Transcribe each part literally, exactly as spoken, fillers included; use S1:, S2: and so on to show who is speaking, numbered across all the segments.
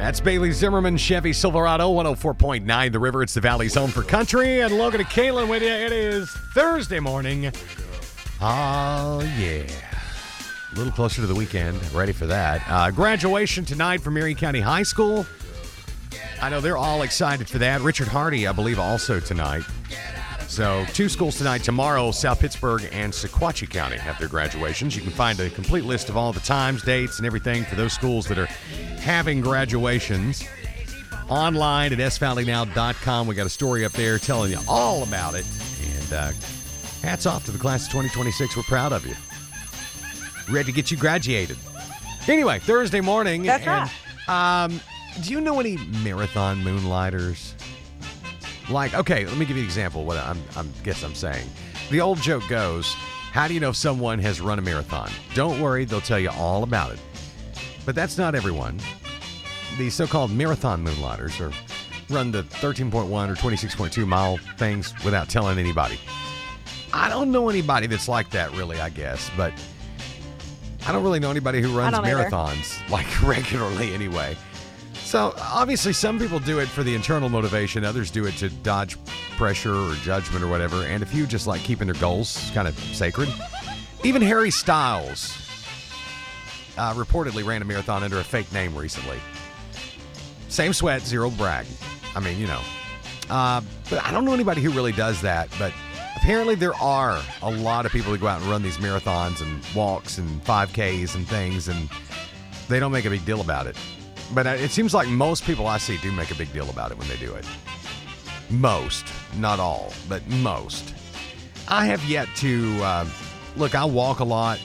S1: That's Bailey Zimmerman, Chevy Silverado, one oh four point nine The River. It's the Valley's home for country. And Logan and Kaylin with you. It is Thursday morning. Oh, yeah. A little closer to the weekend. Ready for that. Uh, graduation tonight from Marion County High School. I know they're all excited for that. Richard Hardy, I believe, also tonight. So two schools tonight. Tomorrow, South Pittsburgh and Sequatchie County have their graduations. You can find a complete list of all the times, dates, and everything for those schools that are having graduations online at s valley now dot com. We got a story up there telling you all about it. And uh, hats off to the class of twenty twenty-six. We're proud of you. Ready to get you graduated. Anyway, Thursday morning.
S2: That's
S1: and,
S2: right.
S1: Um, do you know any marathon moonlighters? Like, okay, let me give you an example of what I'm, I'm guess I'm saying. The old joke goes, how do you know if someone has run a marathon? Don't worry, they'll tell you all about it. But that's not everyone. The so-called marathon moonlighters are run the thirteen point one or twenty-six point two mile things without telling anybody. I don't know anybody that's like that, really, I guess, but I don't really know anybody who runs marathons, either. Like regularly anyway. So, obviously, some people do it for the internal motivation. Others do it to dodge pressure or judgment or whatever. And a few just like keeping their goals kind of sacred. Even Harry Styles uh, reportedly ran a marathon under a fake name recently. Same sweat, zero brag. I mean, you know. Uh, but I don't know anybody who really does that. But apparently there are a lot of people who go out and run these marathons and walks and five Ks and things. And they don't make a big deal about it. But it seems like most people I see do make a big deal about it when they do it. Most. Not all, but most. I have yet to, uh, look, I walk a lot.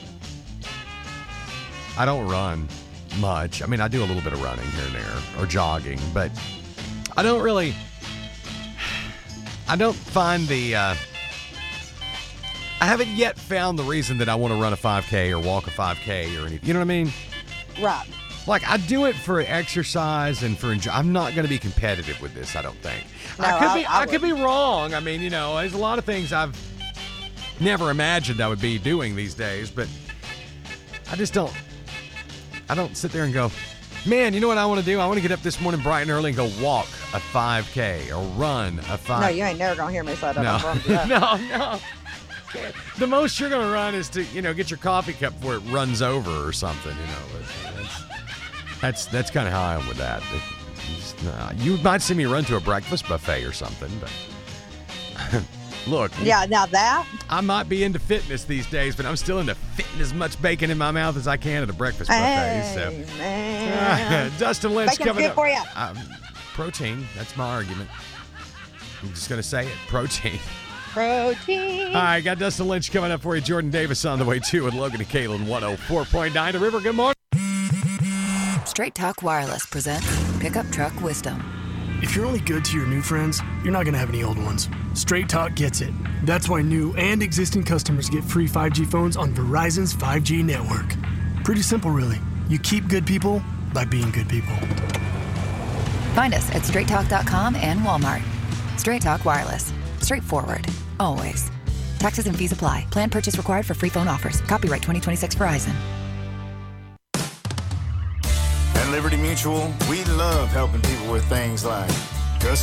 S1: I don't run much. I mean, I do a little bit of running here and there, or jogging, but I don't really, I don't find the, uh, I haven't yet found the reason that I want to run a five K or walk a five K or anything. You know what I mean?
S2: Right.
S1: Like, I do it for exercise and for enjoy. I'm not going to be competitive with this, I don't think.
S2: No,
S1: I could
S2: I,
S1: be
S2: I,
S1: I could be wrong. I mean, you know, there's a lot of things I've never imagined I would be doing these days, but I just don't, I don't sit there and go, man, you know what I want to do? I want to get up this morning bright and early and go walk a five K or run a five K.
S2: No, you ain't never going to hear me say that.
S1: No, no, no. The most you're going to run is to, you know, get your coffee cup before it runs over or something, you know. That's that's, that's kind of how I am with that. It, uh, you might see me run to a breakfast buffet or something, but look.
S2: Yeah, now that.
S1: I might be into fitness these days, but I'm still into fitting as much bacon in my mouth as I can at a breakfast buffet.
S2: Hey,
S1: so.
S2: man.
S1: Dustin Lynch
S2: Bacon's
S1: coming
S2: good
S1: up.
S2: for you.
S1: Um, protein, that's my argument. I'm just going to say it, protein.
S2: Protein.
S1: All right, got Dustin Lynch coming up for you. Jordan Davis on the way, too, and Logan and Kaylin, one oh four point nine The River. Good morning.
S3: Straight Talk Wireless presents Pickup Truck Wisdom.
S4: If you're only good to your new friends, you're not going to have any old ones. Straight Talk gets it. That's why new and existing customers get free five G phones on Verizon's five G network. Pretty simple, really. You keep good people by being good people.
S3: Find us at straight talk dot com and Walmart. Straight Talk Wireless. Straightforward. Always. Taxes and fees apply. Plan purchase required for free phone offers. Copyright twenty twenty-six Verizon.
S5: At Liberty Mutual, we love helping people with things like